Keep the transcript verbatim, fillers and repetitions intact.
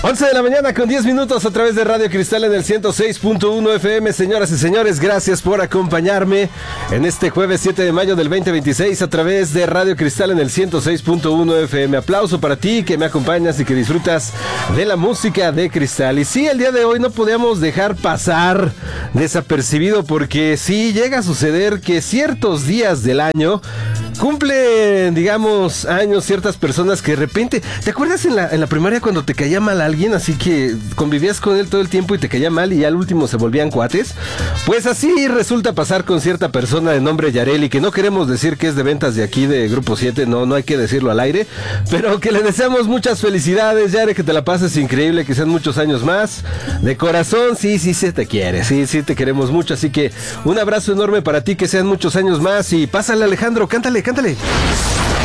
once de la mañana con diez minutos a través de Radio Cristal en el ciento seis punto uno F M. Señoras y señores, gracias por acompañarme en este jueves siete de mayo del veinte veintiséis a través de Radio Cristal en el ciento seis punto uno F M. Aplauso para ti que me acompañas y que disfrutas de la música de Cristal. Y sí, el día de hoy no podíamos dejar pasar desapercibido porque sí llega a suceder que ciertos días del año cumplen, digamos, años ciertas personas que de repente... ¿Te acuerdas en la, en la primaria cuando te caía mal alguien? Así que convivías con él todo el tiempo y te caía mal y ya al último se volvían cuates. Pues así resulta pasar con cierta persona de nombre Yareli, que no queremos decir que es de ventas de aquí de Grupo siete, no, no hay que decirlo al aire, pero que le deseamos muchas felicidades, Yare, que te la pases increíble, que sean muchos años más. De corazón, sí, sí, se te quiere, sí, sí, te queremos mucho, así que un abrazo enorme para ti, que sean muchos años más y pásale, Alejandro, cántale, cántale.